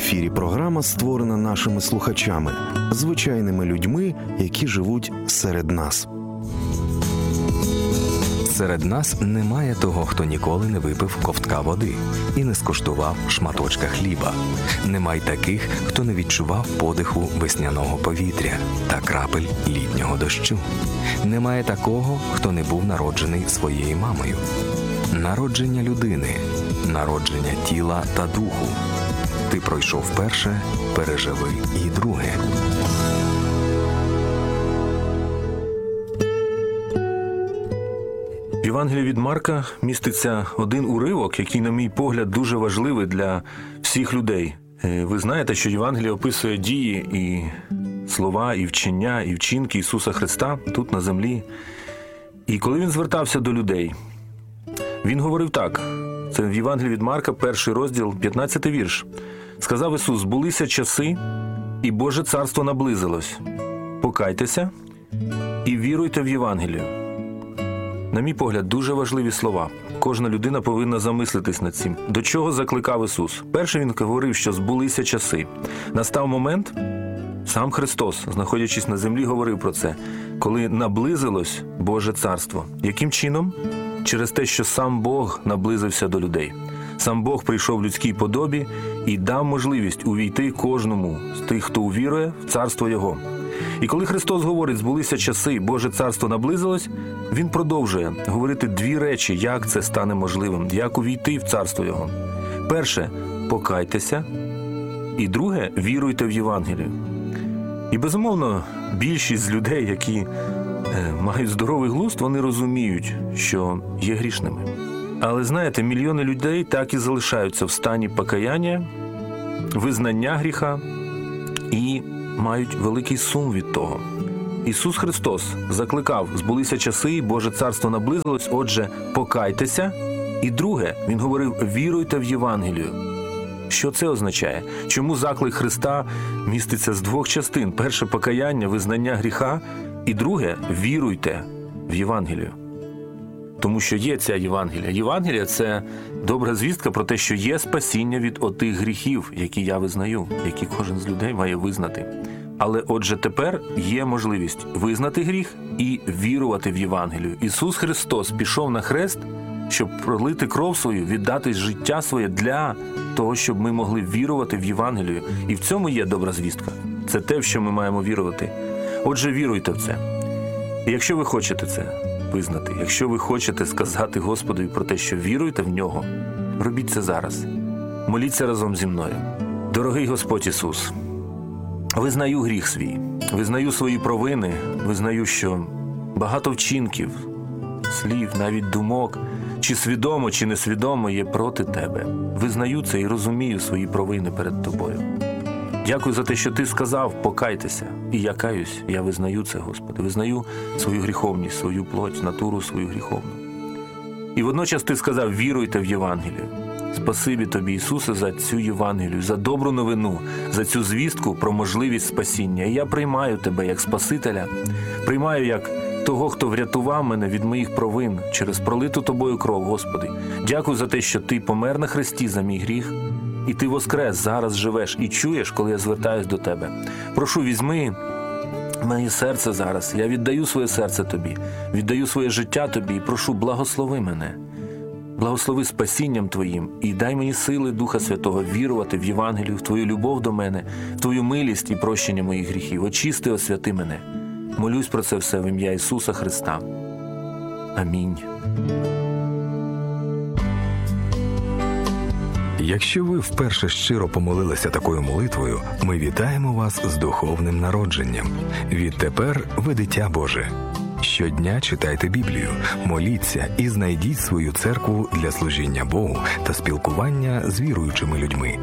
ефірі програма, створена нашими слухачами, звичайними людьми, які живуть серед нас. Серед нас немає того, хто ніколи не випив ковтка води і не скуштував шматочка хліба. Немає таких, хто не відчував подиху весняного повітря та крапель літнього дощу. Немає такого, хто не був народжений своєю мамою. Народження людини, народження тіла та духу. Ти пройшов перше, переживи і друге. В Євангелії від Марка міститься один уривок, який, на мій погляд, дуже важливий для всіх людей. Ви знаєте, що Євангеліє описує дії і слова, і вчення, і вчинки Ісуса Христа тут на землі. І коли Він звертався до людей, Він говорив так. Це в Євангелії від Марка, 1 розділ, 15 вірш. Сказав Ісус: «Збулися часи, і Боже царство наблизилось. Покайтеся і віруйте в Євангелію». На мій погляд, дуже важливі слова. Кожна людина повинна замислитись над цим. До чого закликав Ісус? Перше, Він говорив, що збулися часи. Настав момент, сам Христос, знаходячись на землі, говорив про це, коли наблизилось Боже царство. Яким чином? Через те, що сам Бог наблизився до людей. Сам Бог прийшов в людській подобі і дав можливість увійти кожному з тих, хто увірує в царство Його. І коли Христос говорить, збулися часи, Боже царство наблизилось, Він продовжує говорити дві речі, як це стане можливим, як увійти в царство Його. Перше – покайтеся, і друге – віруйте в Євангелію. І, безумовно, більшість людей, які мають здоровий глузд, вони розуміють, що є грішними. Але, знаєте, мільйони людей так і залишаються в стані покаяння, визнання гріха і мають великий сум від того. Ісус Христос закликав: збулися часи, Боже царство наблизилось, отже, покайтеся. І друге, Він говорив: віруйте в Євангелію. Що це означає? Чому заклик Христа міститься з двох частин? Перше – покаяння, визнання гріха, і друге – віруйте в Євангелію. Тому що є ця Євангелія. Євангелія – це добра звістка про те, що є спасіння від отих гріхів, які я визнаю, які кожен з людей має визнати. Але отже тепер є можливість визнати гріх і вірувати в Євангелію. Ісус Христос пішов на хрест, щоб пролити кров свою, віддати життя своє для того, щоб ми могли вірувати в Євангелію. І в цьому є добра звістка. Це те, в що ми маємо вірувати. Отже, віруйте в це. І якщо ви хочете це визнати, якщо ви хочете сказати Господові про те, що віруєте в Нього, робіть це зараз. Моліться разом зі мною. Дорогий Господь Ісус, визнаю гріх свій, визнаю свої провини, визнаю, що багато вчинків, слів, навіть думок, чи свідомо, чи несвідомо є проти Тебе. Визнаю це і розумію свої провини перед Тобою. Дякую за те, що Ти сказав: покайтеся. І я каюсь, я визнаю це, Господи. Визнаю свою гріховність, свою плоть, натуру свою гріховну. І водночас Ти сказав: віруйте в Євангелію. Спасибі Тобі, Ісусе, за цю Євангелію, за добру новину, за цю звістку про можливість спасіння. І я приймаю Тебе як Спасителя, приймаю як того, хто врятував мене від моїх провин через пролиту Тобою кров, Господи. Дякую за те, що Ти помер на хресті за мій гріх, і Ти воскрес, зараз живеш і чуєш, коли я звертаюсь до Тебе. Прошу, візьми моє серце зараз, я віддаю своє серце Тобі, віддаю своє життя Тобі і прошу, благослови мене. Благослови спасінням Твоїм і дай мені сили Духа Святого вірувати в Євангелію, в Твою любов до мене, в Твою милість і прощення моїх гріхів. Очисти, освяти мене. Молюсь про це все в ім'я Ісуса Христа. Амінь. Якщо ви вперше щиро помолилися такою молитвою, ми вітаємо вас з духовним народженням. Відтепер ви дитя Боже. Щодня читайте Біблію, моліться і знайдіть свою церкву для служіння Богу та спілкування з віруючими людьми.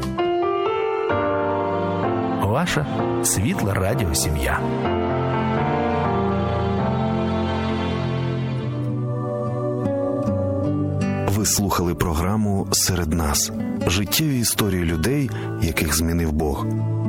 Ваша світла радіосім'я. Ви слухали програму «Серед нас» – життєві історії людей, яких змінив Бог.